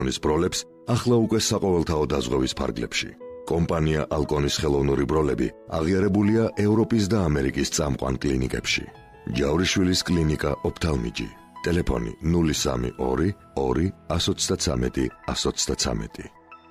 ბროლებს ახლა უკვე საყოველთაო დაზღვევის ფარგლებში. კომპანია ალკონის ხელოვნური ბროლები აღიარებულია ევროპის და ამერიკის წამყვან კლინიკებში. ჯავრიშვილის კლინიკა ოფთალმიჯი. ტელეფონი 032 2 133 133.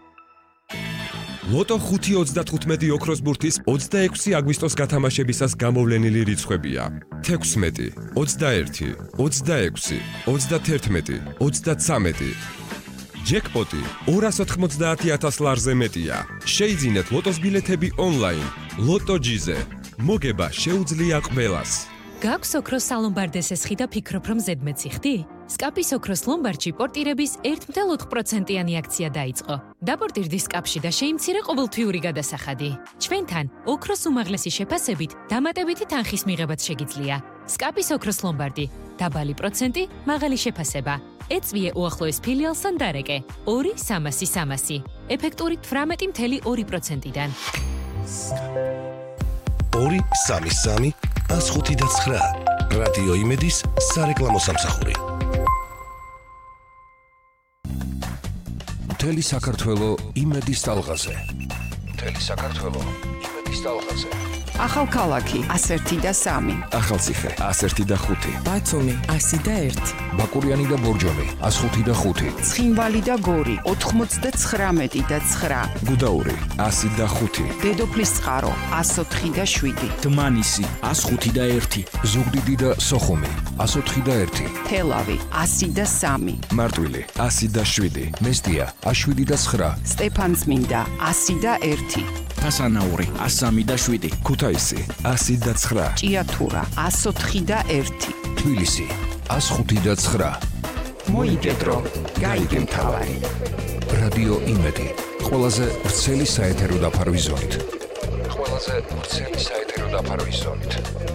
ლოტო 5.35 ოქროს ბურთის 26 აგვისტოს გათამაშებისას გამოვლენილი რიცხვებია. 16, 21, 26, 31, 33. ჯეკპოტი 290,000 ლარზე მეტია. შეიძინეთ ლოტოს ბილეთები ონლაინ. ლოტო ჯიზე. მოგება შეუძლია ყველას. გაქვს ოქროს სალომბარდესეს ხი და ფიქრობ რომ ზედმეტი ხდი? სკაპის ოქროს ლომბარდში პორტირების 1.4%-იანი აქცია დაიწყო. დაპორტირდი სკაპში და შეიმცირე ყოველთვიური გადასახადი. ჩვენთან ოქროს უმაღლესი შეფასებით დამატებითი თანხის მიღებაც შეგიძლია. სკაპის ოქროს ლომბარდი. დაბალი პროცენტი, მაღალი შეფასება. ეწვიე უახლოეს ფილიალსთან დარეკე. 2-300-300. ეფექტური 18.2%-დან. 2-3-3 105.9 რადიო იმედის სარეკლამო სამსახური. მთელი საქართველო იმედის ტალღაზე. მთელი საქართველო იმედის ტალღაზე. ახალქალაქი 101.3, ახალციხე 101.5, ბათუმი 101, ბაკურიანი და ბორჯომი 105.5, ცხინვალი და გორი 99.9, გუდაური 105, დედოფლის წყარო 104.7, დმანისი 105.1, ზუგდიდი და სოხუმი 104.1, თელავი 103, მარტვილი 107, მესტია 7.9, სტეფანწმინდა 101, ფასანაური 103.7, ქუთაისი 109, ჭიათურა 104.1, თბილისი 105.9. მოიგედრო, გაიგე მთავარი. რადიო იმედი, ყველაზე ვრცელი საეთერო დაფარვის ზონით. ყველაზე ვრცელი საეთერო დაფარვის ზონით.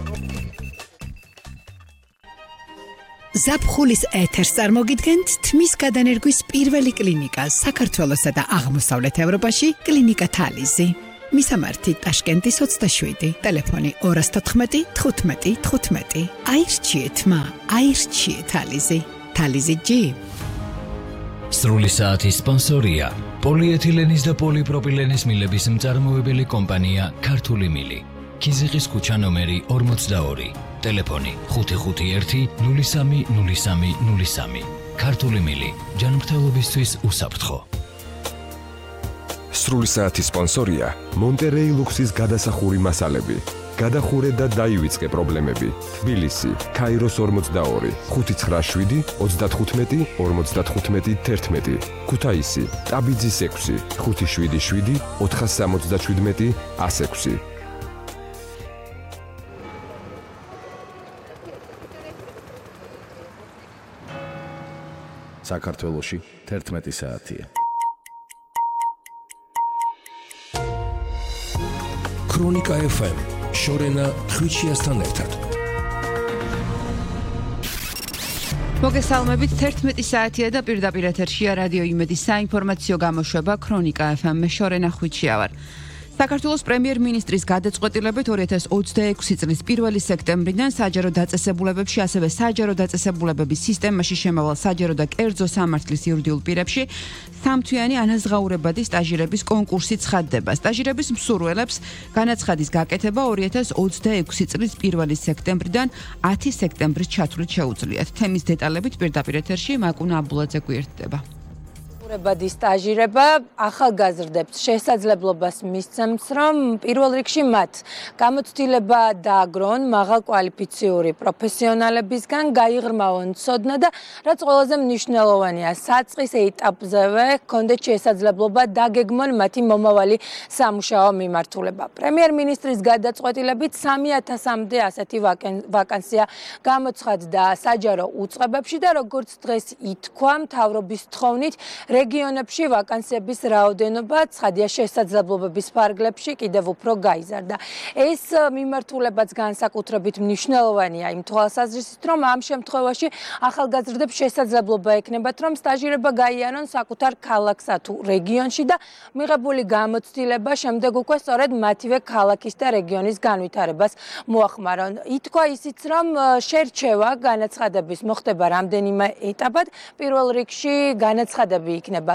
ზაფხულის ეთერს წარმოგიდგენთ თმის გადანერგვის პირველი კლინიკა საქართველოსა და აღმოსავლეთ ევროპაში, კლინიკა თალიზი. მისამართი ტაშკენტის 27, ტელეფონი 214 15 15. აირჩიეთ მა, აირჩიეთ თალიზი. თალიზი ჯი. სრული საათის სპონსორია პოლიეთილენის და პოლიპროპილენის მილების მწარმოებელი კომპანია ქართული მილი. ქიზიყის ქუჩა ნომერი 42, ტელეფონი 551 03 03 03. ქართული მილი, ჯანმრთელობისთვის უსაფრთხო. სრული საათის სპონსორია მონტერეი ლუქსის გადასახური მასალები. გადახურე და დაივიწყე პრობლემები. თბილისი, ქაიროს 42, 597 35 55 11. ქუთაისი, ტაბიძის 6, 577 477 106. საქართველოში 11 საათია. ქრონიკა FM, შორენა ხვიჩიასთან ერთად. მოგესალმებით, 11 საათია და პირდაპირ ეთერშია რადიო იმედის საინფორმაციო გამოშვება ქრონიკა FM-მე შორენა ხვიჩია ვარ. საქართველოს პრემიერ-მინისტრის გადაწყვეტილებით 2026 წლის 1 სექტემბრიდან საჯარო დაწესებულებებში, ასევე საჯარო დაწესებულებების სისტემაში შემავალ საჯარო და კერძო სამართლის იურიდიულ პირებში სამთვიანი ანაზღაურებადი სტაჟირების კონკურსი ცხადდება. სტაჟირების მსურველებს განაცხადის გაკეთება 2026 წლის 1 სექტემბრიდან 10 სექტემბრის ჩათვლით შეუძლიათ. თემის დეტალებით პირდაპირ ეთერში მაკუნა აბულაძე გვერდდება. ურებადი სტაჟირება ახალგაზრდებს შესაძლებლობას მისცემს, რომ პირველ რიგში მათ გამოცდილება დააგრონ მაღალკვალიფიციური პროფესიონალებისგან, გაიღრმავონ ცოდნა და რაც ყველაზე მნიშვნელოვანია, საწყის ეტაპზევე ჰქონდეთ შესაძლებლობა დაგეგმონ მათი მომავალი სამუშაო მიმართულება. პრემიერ-მინისტრის გადაწყვეტილებით 3000-მდე ასეთი ვაკანსია გამოცხადდა საჯარო უწყებებში და როგორც დღეს ითქვა, მთავრობის თხოვნით რეგიონებში ვაკანსიების რაოდენობა ცხადია შესაძლებლობების ფარგლებში კიდევ უფრო გაიზარდა. ეს მიმართულებაც განსაკუთრებით მნიშვნელოვანია იმ თვალსაზრისით, რომ ამ შემთხვევაში ახალგაზრდებს შესაძლებლობა ექნებათ, რომ სტაჟირება გაიარონ საკუთარ ქალაქსა თუ რეგიონში და მიღებული გამოცდილება შემდეგ უკვე სწორედ მათივე ქალაქის და რეგიონის განვითარებას მოახმარონ. ითქვა ისიც, რომ შერჩევა განაცხადების მოხდება რამდენიმე ეტაპად. პირველ რიგში განაცხადები იქნება